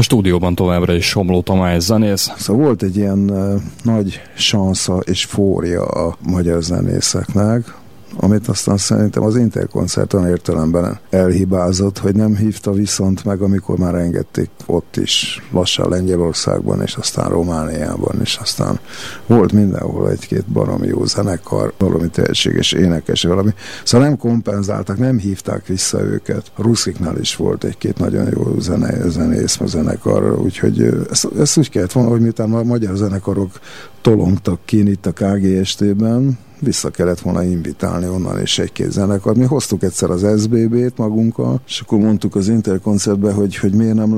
stúdióban továbbra is Somló Tamás zenész. Szóval volt egy ilyen nagy sansza és fória a magyar zenészeknek, amit aztán szerintem az Interkoncert olyan értelemben elhibázott, hogy nem hívta viszont meg, amikor már engedték ott is, lassan Lengyelországban, és aztán Romániában, és aztán volt mindenhol egy-két baromi jó zenekar, valami tehetséges énekes, valami. Szóval nem kompenzáltak, nem hívták vissza őket. A Rusziknál is volt egy-két nagyon jó zenész, zenekar, úgyhogy ezt úgy kellett volna, hogy miután a magyar zenekarok tolongtak ki itt a KGST-ben, vissza kellett volna invitálni onnan és egy-két zenekar. Mi hoztuk egyszer az SBB-t magunkkal, és akkor mondtuk az Interkoncertbe, hogy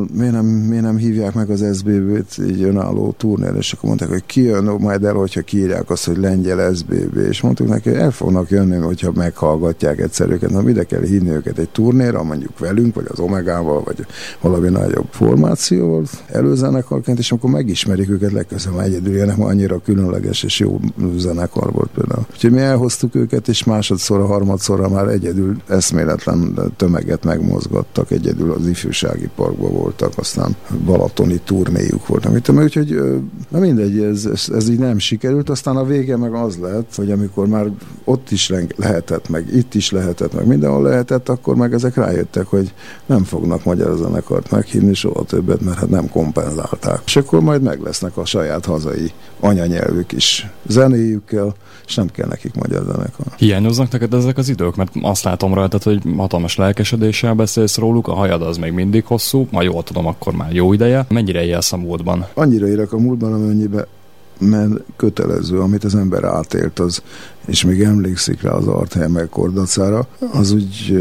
miért nem hívják meg az SBB-t így önálló turnér, és akkor mondták, hogy ki jön majd el, hogyha kiírják azt, hogy lengyel SBB, és mondtuk neki, hogy el fognak jönni, hogyha meghallgatják egyszer őket, na ide kell hinni őket egy turnéra, mondjuk velünk, vagy az Omegával, vagy valami nagyobb formációval, előzenekarként, és akkor megismerik őket legközelebb, egyedül jönnek, annyira különleges és jó zenekar volt például. Úgyhogy mi elhoztuk őket, és másodszorra, harmadszorra már egyedül eszméletlen tömeget megmozgattak, egyedül az ifjúsági parkban voltak, aztán balatoni turnéjuk voltak. Úgyhogy na mindegy, ez így nem sikerült, aztán a vége meg az lett, hogy amikor már ott is lehetett, meg itt is lehetett, meg mindenhol lehetett, akkor meg ezek rájöttek, hogy nem fognak magyar zenekart meghívni soha többet, mert hát nem kompenzálták. És akkor majd meg lesznek a saját hazai anyanyelvük is zenéjükkel, és nem kell nekik magyar zenekar. Hiányoznak neked ezek az idők? Mert azt látom rajtad, hogy hatalmas lelkesedéssel beszélsz róluk, a hajad az még mindig hosszú, ha jól tudom, akkor már jó ideje. Mennyire élsz a múltban? Annyira élek a múltban, amennyiben, mert kötelező, amit az ember átélt, az, és még emlékszik rá az Artheimer kordacára, az úgy,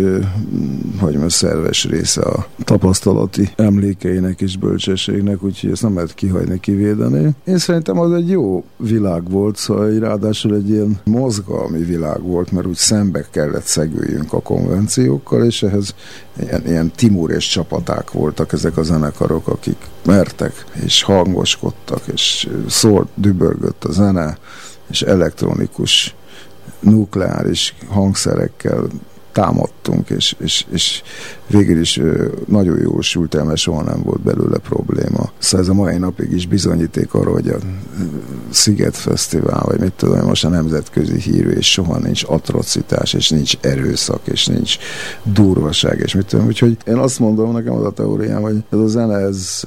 hogy most szerves része a tapasztalati emlékeinek és bölcsességnek, úgyhogy ezt nem lehet kihagyni, kivédeni. Én szerintem az egy jó világ volt, szóval ráadásul egy ilyen mozgalmi világ volt, mert úgy szembe kellett szegüljünk a konvenciókkal, és ehhez ilyen Timur és csapaták voltak ezek a zenekarok, akik mertek, és hangoskodtak, és szólt, dübörgött a zene, és elektronikus nukleáris hangszerekkel támadtunk, és végül is nagyon jól sült el, mert soha nem volt belőle probléma. Szóval ez a mai napig is bizonyíték arra, hogy a Sziget Fesztivál, vagy mit tudom, most a nemzetközi hírű, és soha nincs atrocitás, és nincs erőszak, és nincs durvaság, és mit tudom. Úgyhogy én azt mondom, nekem az a teóriám, hogy ez a zene,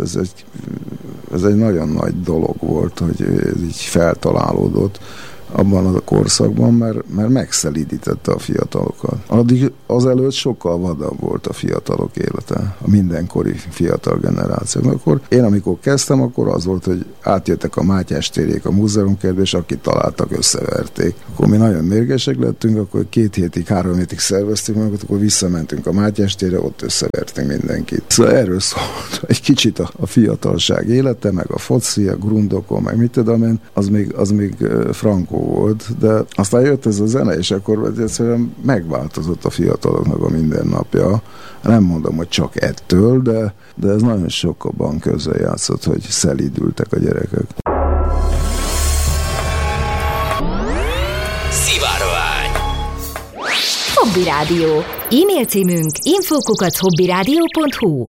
ez egy nagyon nagy dolog volt, hogy ez így feltalálódott abban a korszakban, mert megszelídítette a fiatalokat. Addig azelőtt sokkal vadabb volt a fiatalok élete, a mindenkori fiatal generáció. Akkor én, amikor kezdtem, akkor az volt, hogy átjöttek a Mátyás térék a múzeumkertbe, és akit találtak, összeverték. Akkor mi nagyon mérgesek lettünk, akkor 2 hétig, 3 hétig szerveztük meg, akkor visszamentünk a Mátyás térre, ott összevertünk mindenkit. Szóval erről szólt egy kicsit a fiatalság élete, meg a foci, a grundokon, meg mit tudom én, az még frankó volt, de aztán jött ez a zene, és akkor egyszerűen megváltozott a fiataloknak a mindennapja. Nem mondom, hogy csak ettől, de ez nagyon sokabban közrejátszott, hogy szelídültek a gyerekek. Szivárvány. Hobby Rádió. E-mail címünk info@hobbyradio.hu.